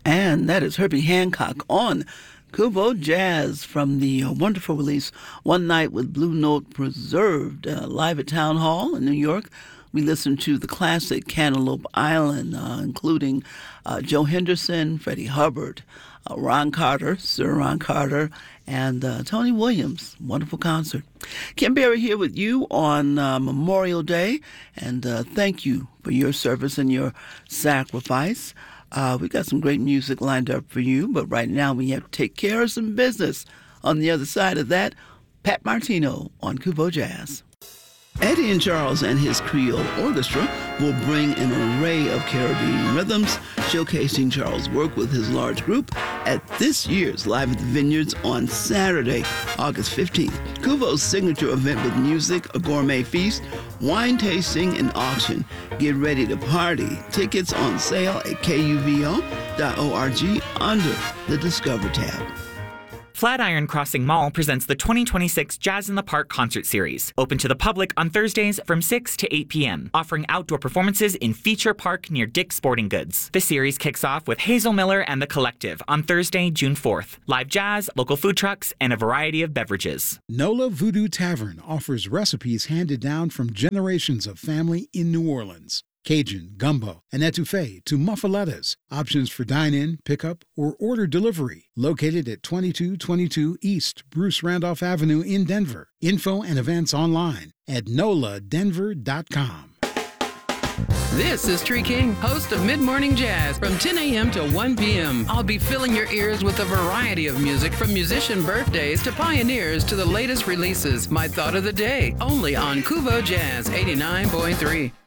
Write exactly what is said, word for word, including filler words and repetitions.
And that is Herbie Hancock on Kubo Jazz from the uh, wonderful release One Night with Blue Note Preserved, uh, live at Town Hall in New York. We listened to the classic Cantaloupe Island, uh, including uh, Joe Henderson, Freddie Hubbard, uh, Ron Carter, Sir Ron Carter, and uh, Tony Williams. Wonderful concert. Kim Berry here with you on uh, Memorial Day, and uh, thank you for your service and your sacrifice. Uh, we got some great music lined up for you, but right now we have to take care of some business. On the other side of that, Pat Martino on Kubo Jazz. Eddie and Charles and his Creole Orchestra will bring an array of Caribbean rhythms, showcasing Charles' work with his large group at this year's Live at the Vineyards on Saturday, August fifteenth. Kubo's signature event with music, a gourmet feast, wine tasting, and auction. Get ready to party. Tickets on sale at K U V O dot org under the Discover tab. Flatiron Crossing Mall presents the twenty twenty-six Jazz in the Park concert series, open to the public on Thursdays from six to eight p.m., offering outdoor performances in Feature Park near Dick's Sporting Goods. The series kicks off with Hazel Miller and the Collective on Thursday, June fourth. Live jazz, local food trucks, and a variety of beverages. Nola Voodoo Tavern offers recipes handed down from generations of family in New Orleans. Cajun, gumbo, and etouffee to muffalettas. Options for dine-in, pickup, or order delivery. Located at twenty-two twenty-two East Bruce Randolph Avenue in Denver. Info and events online at nola denver dot com. This is Tree King, host of Mid-Morning Jazz from ten a.m. to one p.m. I'll be filling your ears with a variety of music from musician birthdays to pioneers to the latest releases. My thought of the day, only on Kubo Jazz eighty-nine point three.